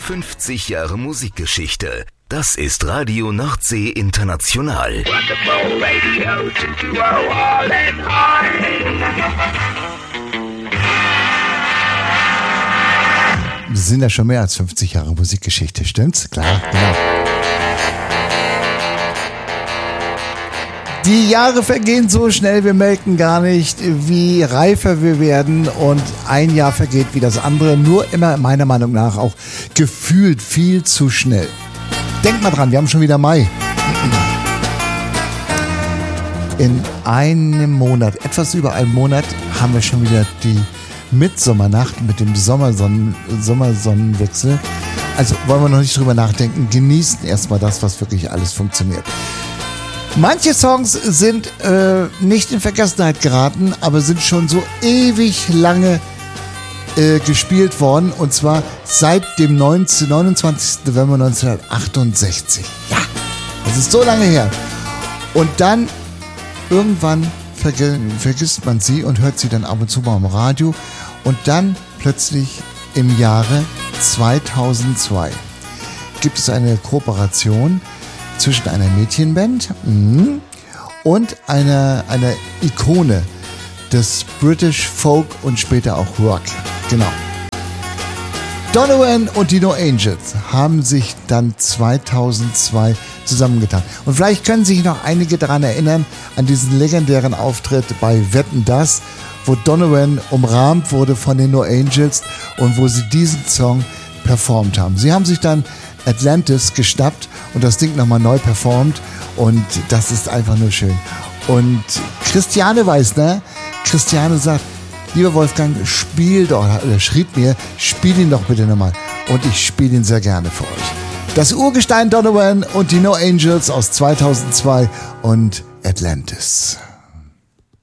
50 Jahre Musikgeschichte. Das ist Radio Nordsee International. Wonderful radio to you all and Wir sind ja schon mehr als 50 Jahre Musikgeschichte, stimmt's? Klar, genau. Die Jahre vergehen so schnell, wir merken gar nicht, wie reifer wir werden und ein Jahr vergeht wie das andere, nur immer meiner Meinung nach auch gefühlt viel zu schnell. Denkt mal dran, wir haben schon wieder Mai. In einem Monat, etwas über einem Monat, haben wir schon wieder die Mitsommernacht mit dem Sommersonnenwechsel. Also wollen wir noch nicht drüber nachdenken, genießen erstmal das, was wirklich alles funktioniert. Manche Songs sind nicht in Vergessenheit geraten, aber sind schon so ewig lange gespielt worden. Und zwar seit dem 29. November 1968. Ja, das ist so lange her. Und dann irgendwann vergisst man sie und hört sie dann ab und zu mal am Radio. Und dann plötzlich im Jahre 2002 gibt es eine Kooperation zwischen einer Mädchenband und einer Ikone des British Folk und später auch Rock. Genau. Donovan und die No Angels haben sich dann 2002 zusammengetan. Und vielleicht können sich noch einige daran erinnern, an diesen legendären Auftritt bei Wetten, dass, wo Donovan umrahmt wurde von den No Angels und wo sie diesen Song performt haben. Sie haben sich dann Atlantis geschnappt und das Ding nochmal neu performt und das ist einfach nur schön. Und Christiane weiß, ne? Christiane sagt, lieber Wolfgang, spiel doch, oder schrieb mir, spiel ihn doch bitte nochmal. Und ich spiele ihn sehr gerne für euch. Das Urgestein Donovan und die No Angels aus 2002 und Atlantis.